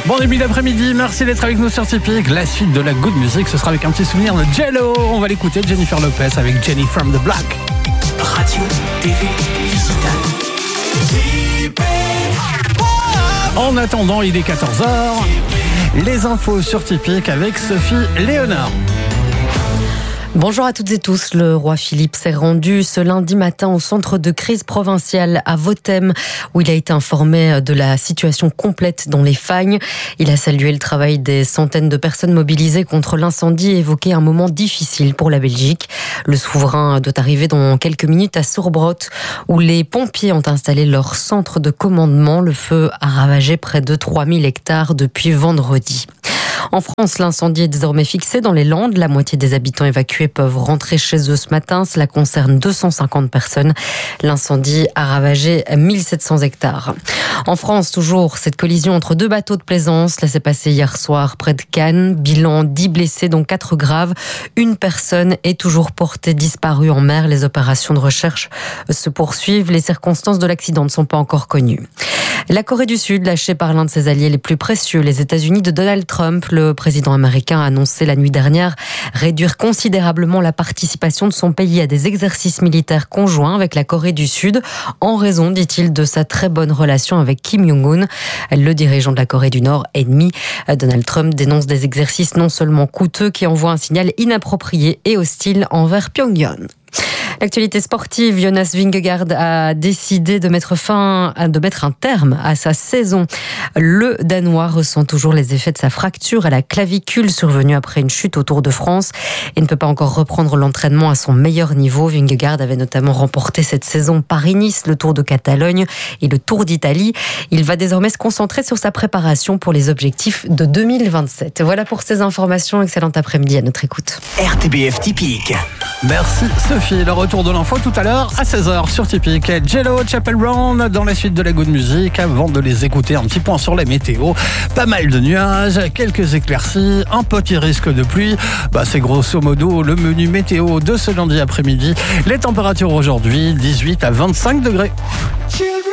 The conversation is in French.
Bon début d'après-midi, merci d'être avec nous sur Tipeee. La suite de la good music, ce sera avec un petit souvenir de Jello. On va l'écouter, Jennifer Lopez avec Jenny from the Block. Radio, TV, digital. En attendant, il est 14h. Les infos sur Tipeee avec Sophie Léonard. Bonjour à toutes et tous. Le roi Philippe s'est rendu ce lundi matin au centre de crise provincial à Vothem, où il a été informé de la situation complète dans les Fagnes. Il a salué le travail des centaines de personnes mobilisées contre l'incendie et évoqué un moment difficile pour la Belgique. Le souverain doit arriver dans quelques minutes à Sourbrot, où les pompiers ont installé leur centre de commandement. Le feu a ravagé près de 3000 hectares depuis vendredi. En France, l'incendie est désormais fixé dans les Landes. La moitié des habitants évacués peuvent rentrer chez eux ce matin. Cela concerne 250 personnes. L'incendie a ravagé 1700 hectares. En France, toujours, cette collision entre deux bateaux de plaisance. Cela s'est passé hier soir près de Cannes. Bilan 10 blessés, dont 4 graves. Une personne est toujours portée disparue en mer. Les opérations de recherche se poursuivent. Les circonstances de l'accident ne sont pas encore connues. La Corée du Sud, lâchée par l'un de ses alliés les plus précieux, les États-Unis de Donald Trump, le président américain a annoncé la nuit dernière réduire considérablement la participation de son pays à des exercices militaires conjoints avec la Corée du Sud, en raison, dit-il, de sa très bonne relation avec Kim Jong-un. Le dirigeant de la Corée du Nord, ennemi, Donald Trump dénonce des exercices non seulement coûteux qui envoient un signal inapproprié et hostile envers Pyongyang. L'actualité sportive, Jonas Vingegaard a décidé de mettre un terme à sa saison. Le Danois ressent toujours les effets de sa fracture à la clavicule survenue après une chute au Tour de France et ne peut pas encore reprendre l'entraînement à son meilleur niveau. Vingegaard avait notamment remporté cette saison Paris-Nice, le Tour de Catalogne et le Tour d'Italie. Il va désormais se concentrer sur sa préparation pour les objectifs de 2027. Voilà pour ces informations. Excellent après-midi à notre écoute. RTBF typique. Merci Sophie. Le retour de l'info tout à l'heure à 16h sur Tipeee. Jello, Chapel Brown dans la suite de la good music. Avant de les écouter, un petit point sur la météo. Pas mal de nuages, quelques éclaircies, un petit risque de pluie. C'est grosso modo le menu météo de ce lundi après-midi. Les températures aujourd'hui, 18 à 25 degrés.